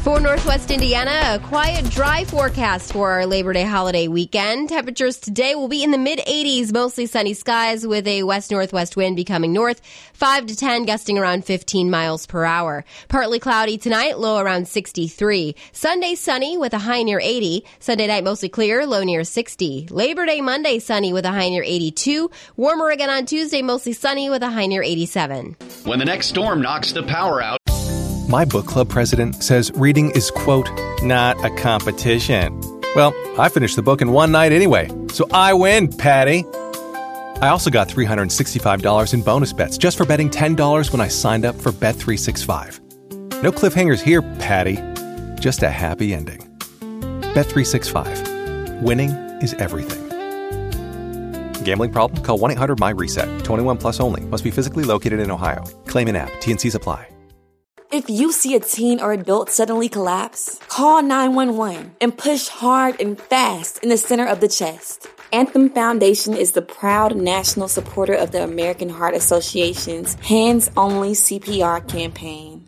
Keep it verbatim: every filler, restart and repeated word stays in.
For Northwest Indiana, a quiet, dry forecast for our Labor Day holiday weekend. Temperatures today will be in the mid eighties, mostly sunny skies with a west-northwest wind becoming north, five to ten, gusting around fifteen miles per hour. Partly cloudy tonight, low around sixty-three. Sunday sunny with a high near eighty. Sunday night mostly clear, low near sixty. Labor Day Monday sunny with a high near eighty-two. Warmer again on Tuesday, mostly sunny with a high near eighty-seven. When the next storm knocks the power out. My book club president says reading is, quote, not a competition. Well, I finished the book in one night anyway, so I win, Patty. I also got three hundred sixty-five dollars in bonus bets just for betting ten dollars when I signed up for Bet three sixty-five. No cliffhangers here, Patty. Just a happy ending. Bet three sixty-five. Winning is everything. Gambling problem? Call one eight hundred my reset. twenty-one plus only. Must be physically located in Ohio. Claim in app. T and C's apply. If you see a teen or adult suddenly collapse, call nine one one and push hard and fast in the center of the chest. Anthem Foundation is the proud national supporter of the American Heart Association's Hands Only C P R campaign.